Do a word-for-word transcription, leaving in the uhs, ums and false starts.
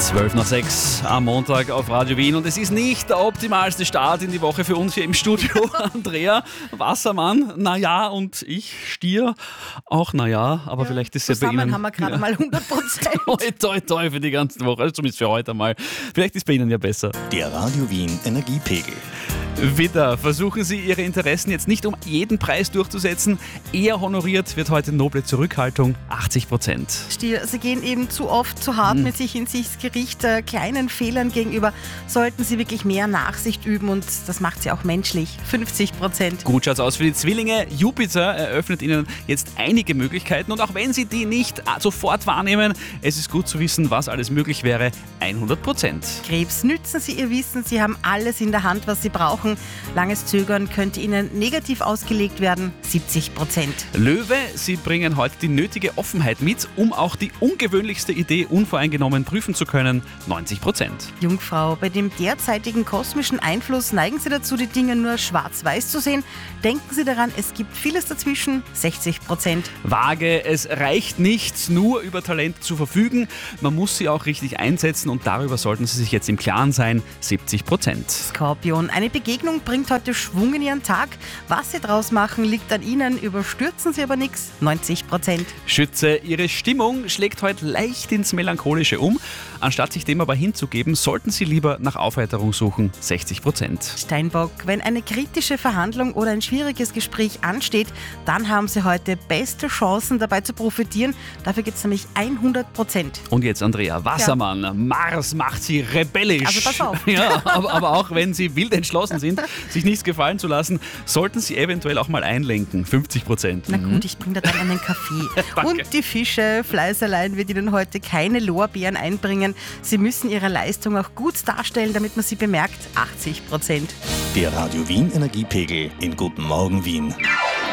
zwölf nach sechs am Montag auf Radio Wien und es ist nicht der optimalste Start in die Woche für uns hier im Studio. Andrea Wassermann, naja, und ich, Stier, auch naja, aber ja, vielleicht ist ja bei Ihnen... haben wir gerade ja. mal hundert Prozent. Toi, toi, toi für die ganze Woche, also zumindest für heute mal. Vielleicht ist bei Ihnen ja besser. Der Radio Wien Energiepegel. Widder, versuchen Sie Ihre Interessen jetzt nicht um jeden Preis durchzusetzen. Eher honoriert wird heute noble Zurückhaltung, achtzig Prozent. Stier, Sie gehen eben zu oft zu hart hm. mit sich ins Gericht, äh, kleinen Fehlern gegenüber. Sollten Sie wirklich mehr Nachsicht üben und das macht Sie auch menschlich, fünfzig Prozent. Gut schaut's aus für die Zwillinge. Jupiter eröffnet Ihnen jetzt einige Möglichkeiten und auch wenn Sie die nicht sofort wahrnehmen, es ist gut zu wissen, was alles möglich wäre, hundert Prozent. Krebs, nützen Sie Ihr Wissen, Sie haben alles in der Hand, was Sie brauchen. Langes Zögern könnte Ihnen negativ ausgelegt werden, siebzig Prozent. Löwe, Sie bringen heute die nötige Offenheit mit, um auch die ungewöhnlichste Idee unvoreingenommen prüfen zu können, neunzig Prozent. Jungfrau, bei dem derzeitigen kosmischen Einfluss neigen Sie dazu, die Dinge nur schwarz-weiß zu sehen. Denken Sie daran, es gibt vieles dazwischen, sechzig Prozent. Waage, es reicht nicht, nur über Talent zu verfügen. Man muss sie auch richtig einsetzen und darüber sollten Sie sich jetzt im Klaren sein, siebzig Prozent. Skorpion, eine Begegnung bringt heute Schwung in Ihren Tag. Was Sie draus machen, liegt an Ihnen. Überstürzen Sie aber nichts, neunzig Prozent. Schütze, Ihre Stimmung schlägt heute leicht ins Melancholische um. Anstatt sich dem aber hinzugeben, sollten Sie lieber nach Aufheiterung suchen, sechzig Prozent. Steinbock, wenn eine kritische Verhandlung oder ein schwieriges Gespräch ansteht, dann haben Sie heute beste Chancen dabei zu profitieren. Dafür gibt es nämlich hundert Prozent. Und jetzt Andrea Wassermann, ja. Mars macht Sie rebellisch. Also pass auf. Ja, aber, aber auch wenn Sie wild entschlossen sind, sich nichts gefallen zu lassen, sollten Sie eventuell auch mal einlenken, fünfzig Prozent. Na gut, ich bringe da dann einen Kaffee. Und die Fische, Fleiß allein wird Ihnen heute keine Lorbeeren einbringen. Sie müssen Ihre Leistung auch gut darstellen, damit man sie bemerkt, achtzig Prozent. Der Radio Wien Energiepegel in Guten Morgen Wien.